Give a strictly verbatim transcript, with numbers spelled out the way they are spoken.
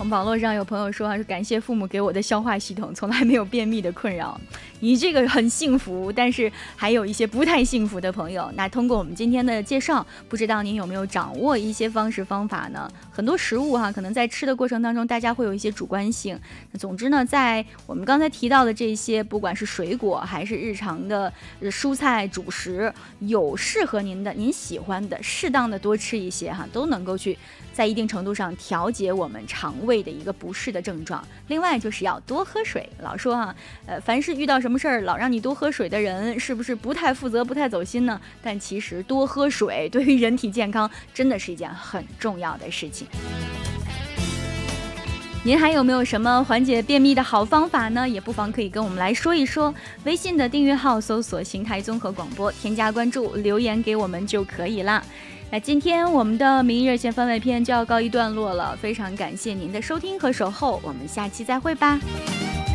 我们网络上有朋友说啊，是感谢父母给我的消化系统，从来没有便秘的困扰。你这个很幸福，但是还有一些不太幸福的朋友。那通过我们今天的介绍，不知道您有没有掌握一些方式方法呢？很多食物哈、啊，可能在吃的过程当中，大家会有一些主观性。那总之呢，在我们刚才提到的这些，不管是水果还是日常的蔬菜主食，有适合您的、您喜欢的，适当的多吃一些哈，都能够去在一定程度上调节我们肠胃的一个不适的症状。另外就是要多喝水，老说哈、啊，呃，凡是遇到什么事儿老让你多喝水的人，是不是不太负责、不太走心呢？但其实多喝水对于人体健康真的是一件很重要的事情。您还有没有什么缓解便秘的好方法呢？也不妨可以跟我们来说一说。微信的订阅号搜索邢台综合广播，添加关注，留言给我们就可以啦。那今天我们的民意热线番外篇就要告一段落了，非常感谢您的收听和守候，我们下期再会吧。